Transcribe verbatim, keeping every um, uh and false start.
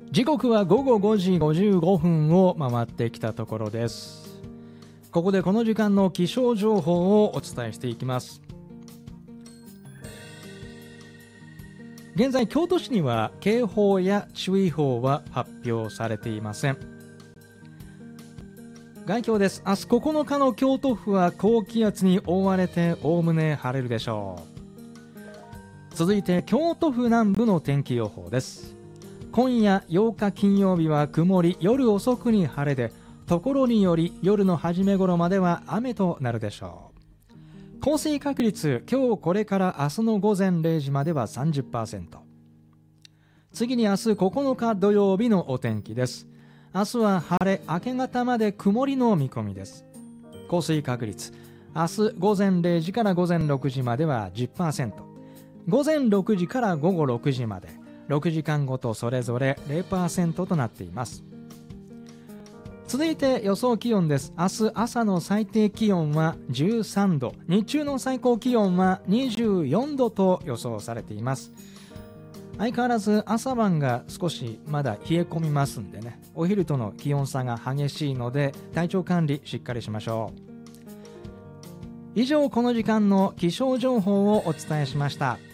時刻は午後ごじごじゅうごふんを回ってきたところです。ここでこの時間の気象情報をお伝えしていきます。現在京都市には警報や注意報は発表されていません。概況です。明日ここのかの京都府は高気圧に覆われておおむね晴れるでしょう。続いて京都府南部の天気予報です。今夜ようか金曜日は曇り、夜遅くに晴れで、ところにより夜の初め頃までは雨となるでしょう。降水確率、今日これから明日の午前れいじまでは さんじゅっパーセント。 次に明日ここのか土曜日のお天気です。明日は晴れ、明け方まで曇りの見込みです。降水確率、明日午前れいじから午前ろくじまでは じゅっパーセント、 午前ろくじから午後ろくじまでろくじかんごとそれぞれ ゼロパーセント となっています。続いて予想気温です。明日朝の最低気温はじゅうさんど、日中の最高気温はにじゅうよんどと予想されています。相変わらず朝晩が少しまだ冷え込みますんでね、お昼との気温差が激しいので体調管理しっかりしましょう。以上、この時間の気象情報をお伝えしました。